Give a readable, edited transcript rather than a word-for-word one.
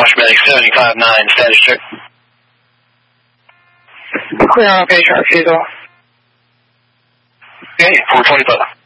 Josh Medic 75-9, status check. Clear on page Arkansas. Okay, 425.